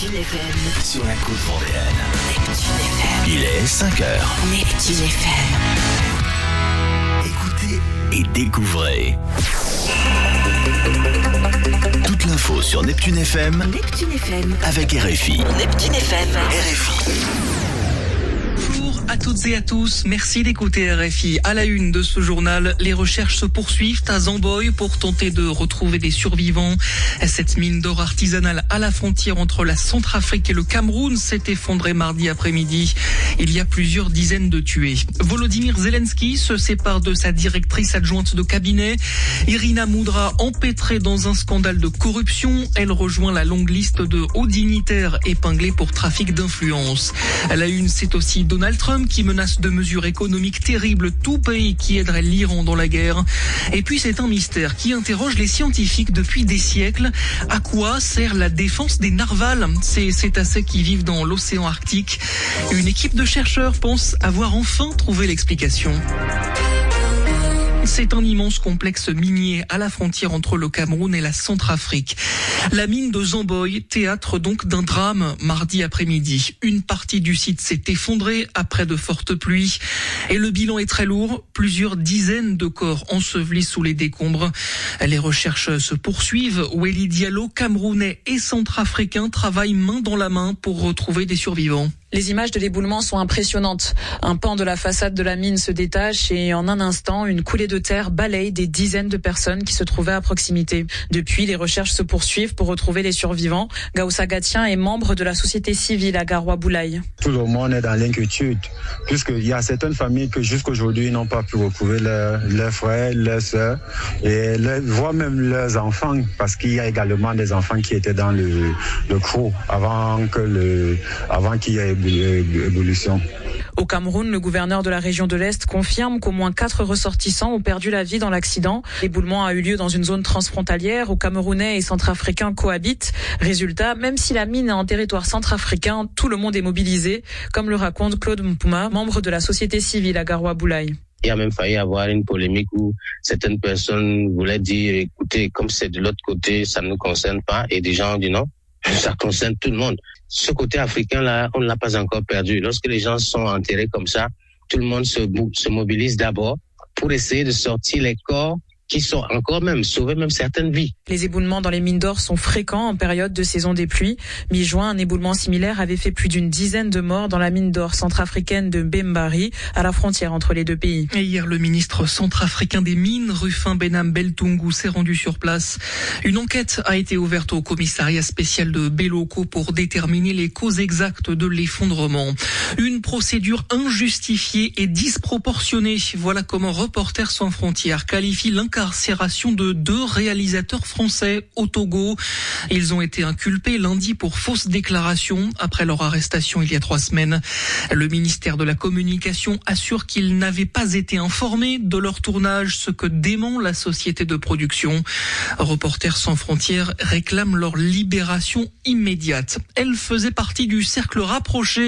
Neptune FM. Sur la côte vendéenne. Neptune FM. Il est 5h. Neptune FM. Écoutez et découvrez. Toute l'info sur Neptune FM. Neptune FM. Avec RFI. Neptune FM. RFI. Bonjour à toutes et à tous, merci d'écouter RFI. À la une de ce journal, les recherches se poursuivent à Zamboy pour tenter de retrouver des survivants. Cette mine d'or artisanale à la frontière entre la Centrafrique et le Cameroun s'est effondrée mardi après-midi. Il y a plusieurs dizaines de tués. Volodymyr Zelensky se sépare de sa directrice adjointe de cabinet. Irina Moudra, empêtrée dans un scandale de corruption, elle rejoint la longue liste de hauts dignitaires épinglés pour trafic d'influence. À la une, c'est aussi Donald Trump qui menace de mesures économiques terribles tout pays qui aiderait l'Iran dans la guerre. Et puis c'est un mystère qui interroge les scientifiques depuis des siècles. À quoi sert la défense des narvals, ces cétacés qui vivent dans l'océan Arctique? Une équipe de chercheurs pense avoir enfin trouvé l'explication. C'est un immense complexe minier à la frontière entre le Cameroun et la Centrafrique. La mine de Zamboy, théâtre donc d'un drame mardi après-midi. Une partie du site s'est effondrée après de fortes pluies et le bilan est très lourd. Plusieurs dizaines de corps ensevelis sous les décombres. Les recherches se poursuivent. Weli Diallo, camerounais et centrafricain, travaillent main dans la main pour retrouver des survivants. Les images de l'éboulement sont impressionnantes. Un pan de la façade de la mine se détache et en un instant, une coulée de terre balaye des dizaines de personnes qui se trouvaient à proximité. Depuis, les recherches se poursuivent pour retrouver les survivants. Gaoussa Gatien est membre de la société civile à Garoua-Boulaye. Tout le monde est dans l'inquiétude, puisqu'il y a certaines familles qui jusqu'aujourd'hui n'ont pas pu retrouver leurs frères, leurs sœurs, et voire même leurs enfants, parce qu'il y a également des enfants qui étaient dans le creux avant qu'il y ait ébullition. Au Cameroun, le gouverneur de la région de l'Est confirme qu'au moins 4 ressortissants ont perdu la vie dans l'accident. L'éboulement a eu lieu dans une zone transfrontalière où Camerounais et Centrafricains cohabitent. Résultat, même si la mine est en territoire centrafricain, tout le monde est mobilisé, comme le raconte Claude Mpouma, membre de la société civile à Garoua-Boulaye. Il y a même failli avoir une polémique où certaines personnes voulaient dire, écoutez, comme c'est de l'autre côté, ça ne nous concerne pas. Et des gens ont dit non, ça concerne tout le monde. Ce côté africain-là, on ne l'a pas encore perdu. Lorsque les gens sont enterrés comme ça, tout le monde se mobilise d'abord pour essayer de sortir les corps qui sont encore même, sauver même certaines vies. Les éboulements dans les mines d'or sont fréquents en période de saison des pluies. Mi-juin, un éboulement similaire avait fait plus d'une dizaine de morts dans la mine d'or centrafricaine de Bembari, à la frontière entre les deux pays. Et hier, le ministre centrafricain des Mines, Rufin Benham Beltungu, s'est rendu sur place. Une enquête a été ouverte au commissariat spécial de Béloko pour déterminer les causes exactes de l'effondrement. Une procédure injustifiée et disproportionnée. Voilà comment Reporters sans frontières qualifie l'incarcération de 2 réalisateurs français au Togo. Ils ont été inculpés lundi pour fausses déclarations après leur arrestation il y a 3 semaines. Le ministère de la Communication assure qu'ils n'avaient pas été informés de leur tournage, ce que dément la société de production. Reporters sans frontières réclament leur libération immédiate. Elle faisait partie du cercle rapproché